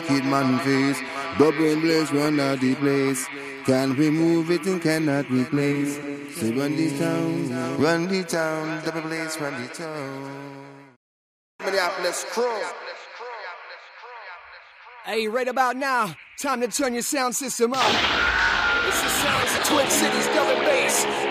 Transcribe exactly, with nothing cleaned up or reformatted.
wicked man face. Double blaze run out the place. Can't remove it and cannot replace. Say run the town, run the town, double blaze run the town. Minneapolis crew. Hey, right about now, time to turn your sound system up. It's the sounds of Twin Cities, double bass.